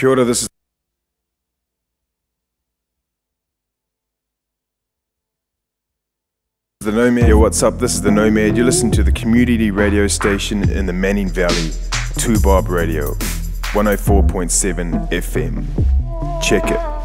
Kia ora, this is the Nomad. Yo, what's up? This is the Nomad. You listen to the community radio station in the Manning Valley, 2 Bob Radio, 104.7 FM. Check it.